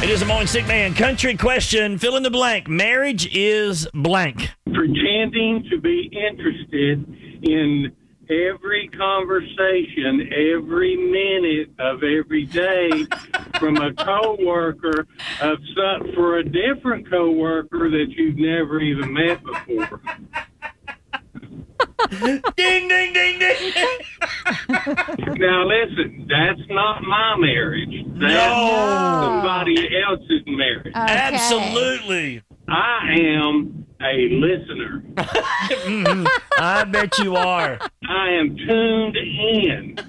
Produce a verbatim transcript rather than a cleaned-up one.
It is a Morning Sick Man country question. Fill in the blank. Marriage is blank. Pretending to be interested in every conversation, every minute of every day from a coworker of some, for a different coworker that you've never even met before. Ding, ding, ding, ding. Now listen, that's not my marriage. That's No. somebody else's marriage. Okay. Absolutely. I am a listener. I bet you are. I am tuned in.